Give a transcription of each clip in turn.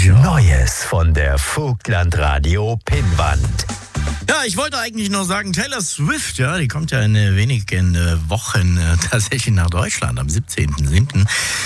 Neues von der Vogtland-Radio Pinnwand. Ja, ich wollte eigentlich nur sagen, Taylor Swift, ja, die kommt ja in wenigen Wochen tatsächlich nach Deutschland, am 17.07.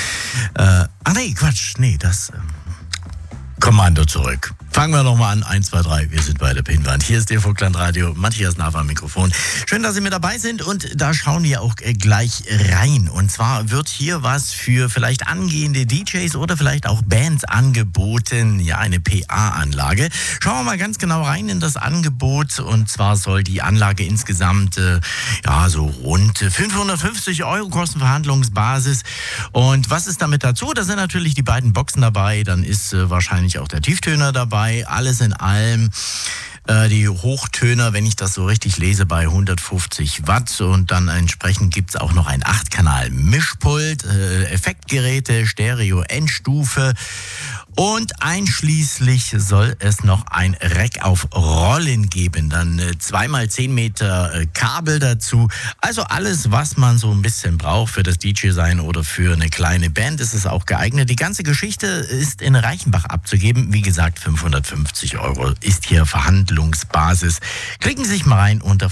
Das Kommando zurück. Fangen wir nochmal an. 1, 2, 3. Wir sind bei der Pinnwand. Hier ist der Vogtland-Radio. Matthias Naff am Mikrofon. Schön, dass Sie mit dabei sind. Und da schauen wir auch gleich rein. Und zwar wird hier was für vielleicht angehende DJs oder vielleicht auch Bands angeboten. Ja, eine PA-Anlage. Schauen wir mal ganz genau rein in das Angebot. Und zwar soll die Anlage insgesamt so rund 550 € kosten, Verhandlungsbasis. Und was ist damit dazu? Da sind natürlich die beiden Boxen dabei. Dann ist wahrscheinlich auch der Tieftöner dabei. Alles in allem die Hochtöner, wenn ich das so richtig lese, bei 150 Watt. Und dann entsprechend gibt es auch noch ein 8-Kanal-Mischpult, Effektgeräte, Stereo-Endstufe. Und einschließlich soll es noch ein Rack auf Rollen geben. Dann 2x10 Meter Kabel dazu. Also alles, was man so ein bisschen braucht für das DJ-Sein oder für eine kleine Band, ist es auch geeignet. Die ganze Geschichte ist in Reichenbach abzugeben. Wie gesagt, 550 € ist hier Verhandlungsbasis. Klicken Sie sich mal rein unter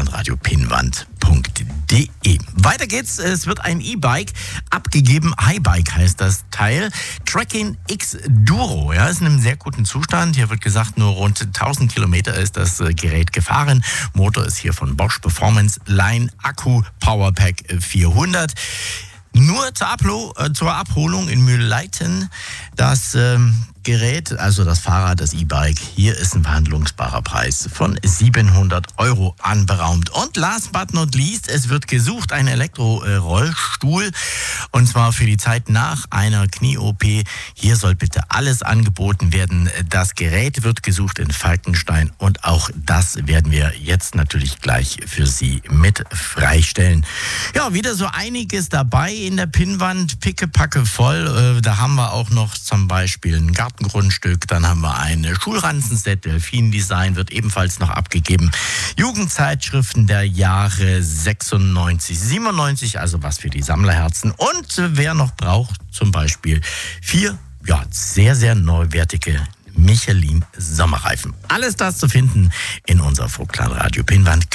vogtlandradio-pinnwand.de. Weiter geht's. Es wird ein E-Bike abgegeben. Highbike heißt das Teil. Tracking X Duro, ja, ist in einem sehr guten Zustand. Hier wird gesagt, nur rund 1000 Kilometer ist das Gerät gefahren. Motor ist hier von Bosch Performance Line, Akku Powerpack 400. Nur zur Abholung in Mühlleiten. Das Gerät, also das Fahrrad, das E-Bike, hier ist ein verhandlungsbarer Preis von 700 € anberaumt. Und last but not least, es wird gesucht, ein Elektro-Rollstuhl, und zwar für die Zeit nach einer Knie-OP. Hier soll bitte alles angeboten werden. Das Gerät wird gesucht in Falkenstein und auch das werden wir jetzt natürlich gleich für Sie mit freistellen. Ja, wieder so einiges dabei in der Pinnwand, pickepacke voll. Da haben wir auch noch zum Beispiel ein Gartengrundstück, dann haben wir ein Schulranzenset, Delfin-Design wird ebenfalls noch abgegeben. Jugendzeitschriften der Jahre 96, 97, also was für die Sammlerherzen. Und wer noch braucht, zum Beispiel 4 sehr, sehr neuwertige Michelin Sommerreifen. Alles das zu finden in unserer Vogtland-Radio Pinnwand.